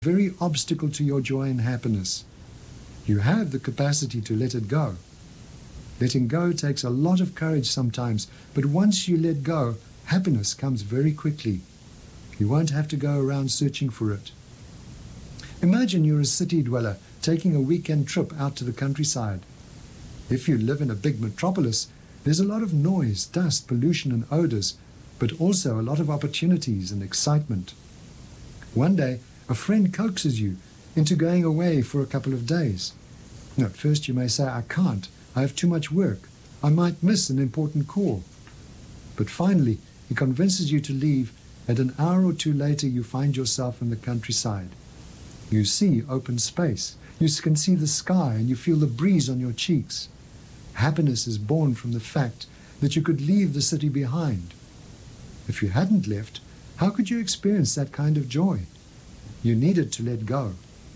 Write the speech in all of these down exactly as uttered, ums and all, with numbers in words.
very obstacle to your joy and happiness. You have the capacity to let it go. Letting go takes a lot of courage sometimes, but once you let go, happiness comes very quickly. You won't have to go around searching for it. Imagine you're a city dweller taking a weekend trip out to the countryside. If you live in a big metropolis, there's a lot of noise, dust, pollution and odors, but also a lot of opportunities and excitement. One day, a friend coaxes you into going away for a couple of days. Now, at first you may say, I can't, I have too much work, I might miss an important call. But finally, he convinces you to leave, and an hour or two later you find yourself in the countryside. You see open space, you can see the sky, and you feel the breeze on your cheeks. Happiness is born from the fact that you could leave the city behind. If you hadn't left, how could you experience that kind of joy? You needed to let go.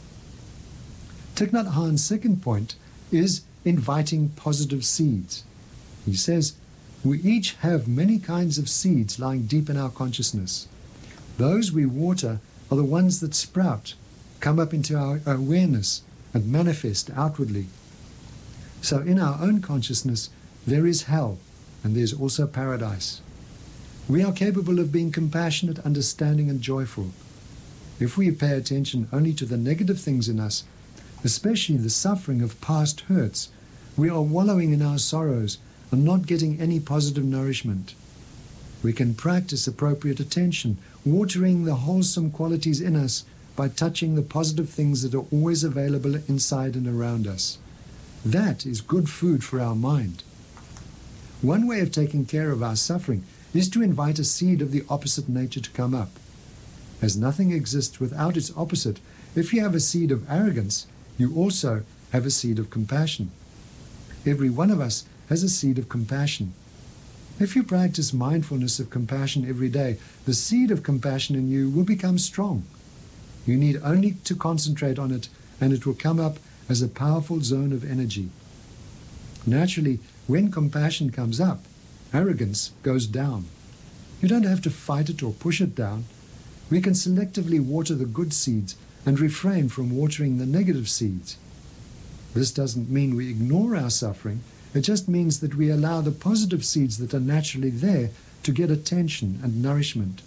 Thich Nhat Hanh's second point is inviting positive seeds. He says, we each have many kinds of seeds lying deep in our consciousness. Those we water are the ones that sprout, come up into our awareness and manifest outwardly. So in our own consciousness, there is hell and there's also paradise. We are capable of being compassionate, understanding and joyful. If we pay attention only to the negative things in us, especially the suffering of past hurts, we are wallowing in our sorrows and not getting any positive nourishment. We can practice appropriate attention, watering the wholesome qualities in us by touching the positive things that are always available inside and around us. That is good food for our mind. One way of taking care of our suffering is to invite a seed of the opposite nature to come up. As nothing exists without its opposite, if you have a seed of arrogance, you also have a seed of compassion. Every one of us has a seed of compassion. If you practice mindfulness of compassion every day, the seed of compassion in you will become strong. You need only to concentrate on it, and it will come up as a powerful zone of energy. Naturally, when compassion comes up, arrogance goes down. You don't have to fight it or push it down. We can selectively water the good seeds and refrain from watering the negative seeds. This doesn't mean we ignore our suffering. It just means that we allow the positive seeds that are naturally there to get attention and nourishment.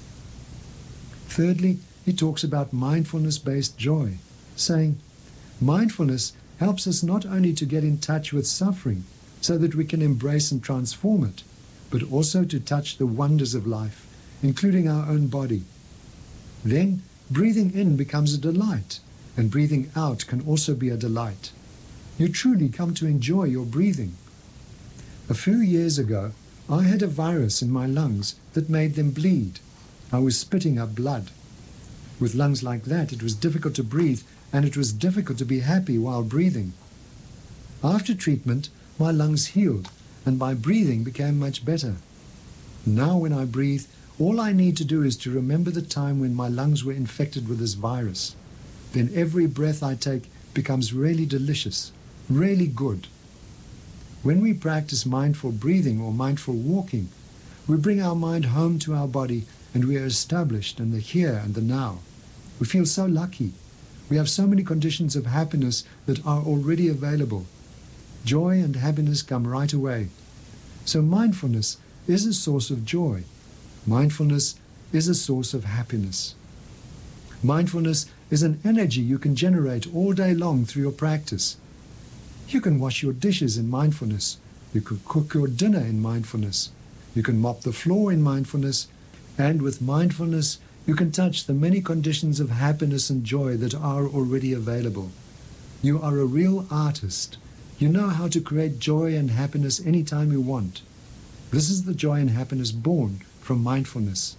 Thirdly, he talks about mindfulness-based joy, saying, mindfulness helps us not only to get in touch with suffering so that we can embrace and transform it, but also to touch the wonders of life, including our own body. Then, breathing in becomes a delight, and breathing out can also be a delight. You truly come to enjoy your breathing. A few years ago, I had a virus in my lungs that made them bleed. I was spitting up blood. With lungs like that, it was difficult to breathe, and it was difficult to be happy while breathing. After treatment, my lungs healed, and my breathing became much better. Now when I breathe, all I need to do is to remember the time when my lungs were infected with this virus. Then every breath I take becomes really delicious, really good. When we practice mindful breathing or mindful walking, we bring our mind home to our body and we are established in the here and the now. We feel so lucky. We have so many conditions of happiness that are already available. Joy and happiness come right away. So mindfulness is a source of joy. Mindfulness is a source of happiness. Mindfulness is an energy you can generate all day long through your practice. You can wash your dishes in mindfulness. You can cook your dinner in mindfulness. You can mop the floor in mindfulness. And with mindfulness, you can touch the many conditions of happiness and joy that are already available. You are a real artist. You know how to create joy and happiness anytime you want. This is the joy and happiness born from mindfulness.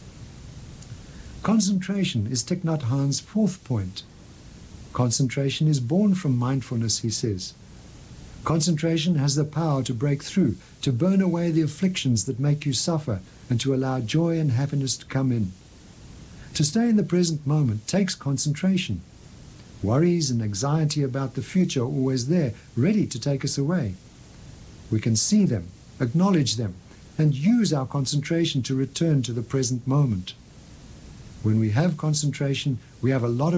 Concentration is Thich Nhat Hanh's fourth point. Concentration is born from mindfulness, he says. Concentration has the power to break through, to burn away the afflictions that make you suffer, and to allow joy and happiness to come in. To stay in the present moment takes concentration. Worries and anxiety about the future are always there, ready to take us away. We can see them, acknowledge them, and use our concentration to return to the present moment. When we have concentration, we have a lot of